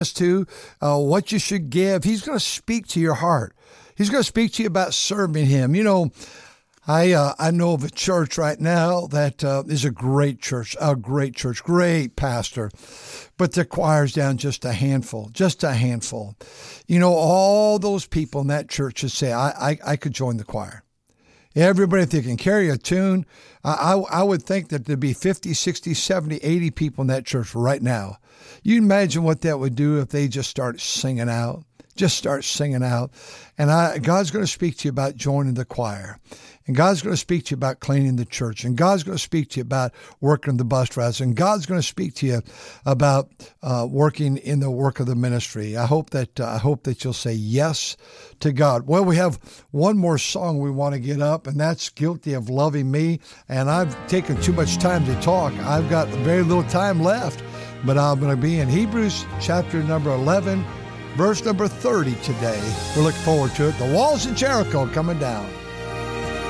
to, what you should give. He's going to speak to your heart. He's going to speak to you about serving him. You know, I know of a church right now that is a great church, great pastor, but the choir's down just a handful. You know, all those people in that church should say, I could join the choir. Everybody, if they can carry a tune, I would think that there'd be 50, 60, 70, 80 people in that church right now. You imagine what that would do if they just start singing out. And God's going to speak to you about joining the choir. And God's going to speak to you about cleaning the church. And God's going to speak to you about working the bus routes. And God's going to speak to you about working in the work of the ministry. I hope that you'll say yes to God. Well, we have one more song we want to get up, and that's Guilty of Loving Me. And I've taken too much time to talk. I've got very little time left, but I'm going to be in Hebrews chapter number 11, verse number 30 today. We look forward to it. The walls of Jericho coming down.